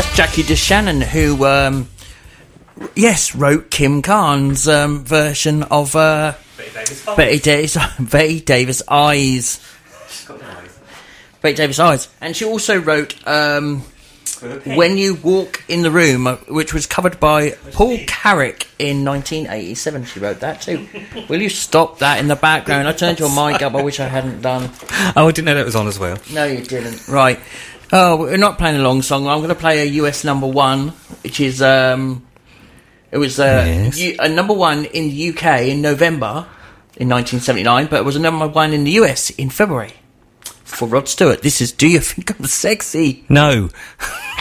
Jackie DeShannon, who, wrote Kim Carnes' version of Betty Davis Eyes. Betty Davis Eyes. And she also wrote When You Walk in the Room, which was covered by Paul Carrick in 1987. She wrote that too. Will you stop that in the background? I turned your mic up. I wish I hadn't done. Oh, I didn't know that was on as well. No, you didn't. Right. Oh, we're not playing a long song. I'm going to play a US number one, which is it was a number one in the UK in November in 1979, but it was a number one in the US in February for Rod Stewart. This is Do You Think I'm Sexy? No.